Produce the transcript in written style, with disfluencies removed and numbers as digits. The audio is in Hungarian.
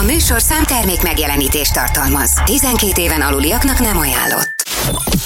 műsor számtermék megjelenítést tartalmaz. 12 éven aluliaknak nem ajánlott.